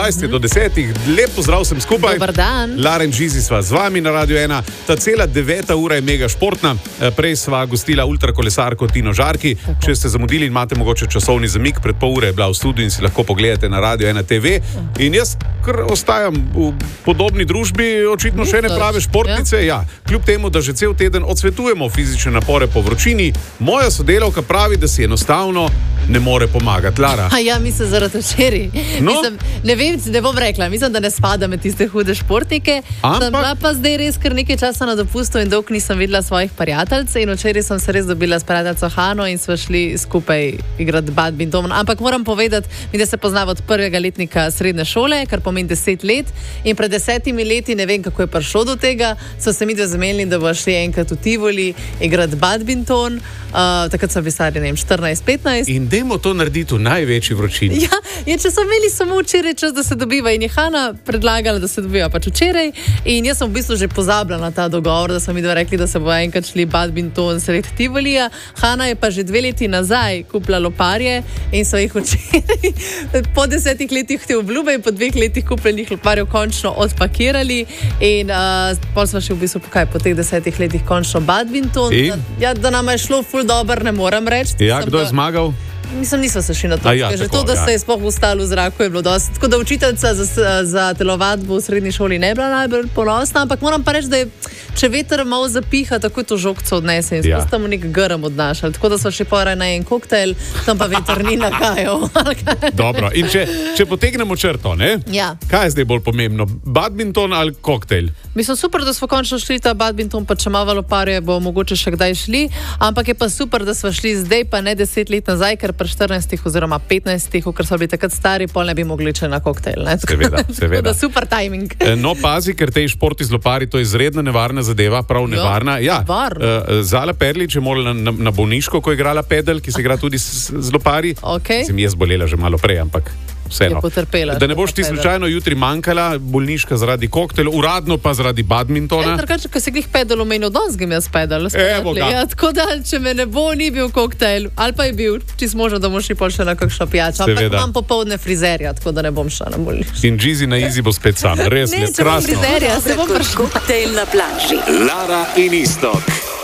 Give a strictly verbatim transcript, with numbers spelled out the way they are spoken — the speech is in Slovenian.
dvajset mm-hmm. do desetih. Lep pozdrav sem skupaj. Dobar dan. Lara in Žizi sva z vami na Radio ena. Ta cela deveta ura je mega športna. Prej sva gostila ultrakolesarko Tino Žarki. Tako. Če ste zamudili in imate mogoče časovni zamik, pred pol ure je bila v studiu in si lahko pogledate na Radio ena T V. In jaz kar ostajam v podobni družbi, očitno še ne prave športnice. Ja. Ja. Kljub temu, da že cel teden odsvetujemo fizične napore po vročini, moja sodelavka pravi, da si enostavno ne more pomagati. Lara. A ja, mislim zaradi včeraj. No? Mislim, ne vem, ne bom rekla, mislim, da ne spada med tiste hude športnike. Ampak... Sem bila pa zdaj res kar nekaj časa na dopustu in dolgo nisem videla svojih prijateljcev in včeraj sem se res dobila s prijateljico Hano in sva šli skupaj igrati badminton. Ampak moram povedati, mi da se poznava od prvega letnika srednje šole, kar pomeni deset let, in pred desetimi leti, ne vem kako je prišlo do tega, so se mi dve zamenili, da bo šli enkrat v Tivoli igrati badminton. Uh, takrat so bili stari, ne vem, štirinajst petnajst. In dajmo to narediti v največji vročini. Ja, in če so imeli samo včeraj čas, da se dobiva, in je Hana predlagala, da se dobiva pač včeraj, in jaz sem v bistvu že pozabila na ta dogovor, da so mi dva rekli, da se bo enkrat šli badminton sred Tivolija. Hana je pa že dve leti nazaj kupila loparje in so jih včeraj po desetih letih te obljube in po dveh letih kupljenih loparjev končno odpakirali in uh, pol smo še v bistvu pokaj po teh desetih letih končno badminton. Da, ja, da nam je šlo ful dober, ne moram reči. Ja, kdo je zmagal? Mislim, nismo se šli na to. Ja, že tako, to, da ja. se je sploh ustalo v zraku, je bilo dosti. Tako da učiteljica za, za telovadbo v srednji šoli ne bila najbolj ponosna, ampak moram pa reči, da je, če veter malo zapiha, tako je to žogco odnese in ja. Spustamo nek grm odnašali. Tako da so še poraj na en koktajl, tam pa veter ni nagajal. Dobro, in če, če potegnemo črto, ne? Ja. Kaj je zdaj bolj pomembno? Badminton ali koktajl? Mislim, super, da smo končno šli ta badminton, pa če malo loparje, bo mogoče še kdaj šli, ampak je pa super, da smo šli zdaj, pa ne deset let nazaj, ker pri štirinajstih oziroma petnajstih, ker so bili takrat stari, pol ne bi mogli če na koktajl. Seveda, seveda. Super timing. No, pazi, ker tej športi z lopari, to je izredno nevarna zadeva, prav nevarna. Ja, uh, Zala Perlič je morala na, na bolniško, ko je igrala pedal, ki se igra tudi z, z lopari. Okay. Sem jaz bolela že malo prej, ampak vseeno. Da ne boš ti slučajno jutri manjkala, bolniška zaradi koktajla, uradno pa zaradi badmintona. E, Trkač, ko se glih pedal omenil, danes ga jaz pedal. Ja, tako da, če me ne bo, ni bil koktajl, ali pa je bil, čisto možno, da boš šli pol še na kakšno pijačo. Ampak imam popoldne frizerja, tako da ne bom šla na bolniško. In Žizi na Izi bo spet sam. Res, ne, če bom frizerja, se bom prišla. Koktajl na plaži. Lara in Iztok.